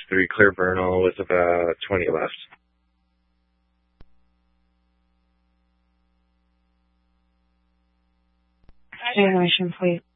3 Clear Burnell with about 20 left. Generation fleet.